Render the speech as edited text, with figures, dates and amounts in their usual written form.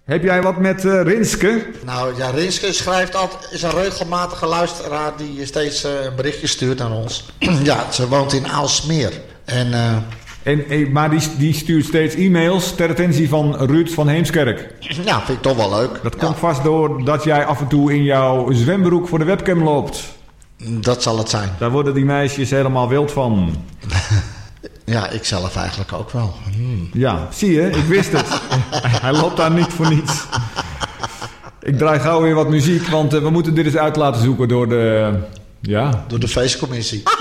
Heb jij wat met Rinske? Nou ja, Rinske is een regelmatige luisteraar die steeds een berichtje stuurt aan ons. Ja, ze woont in Aalsmeer. Maar die stuurt steeds e-mails ter attentie van Ruud van Heemskerk. Ja, vind ik toch wel leuk. Dat komt vast door dat jij af en toe in jouw zwembroek voor de webcam loopt. Dat zal het zijn. Daar worden die meisjes helemaal wild van. Ja, ik zelf eigenlijk ook wel. Ja, zie je, ik wist het. Hij loopt daar niet voor niets. Ik draai gauw weer wat muziek, want we moeten dit eens uit laten zoeken door de... Ja. Door de feestcommissie.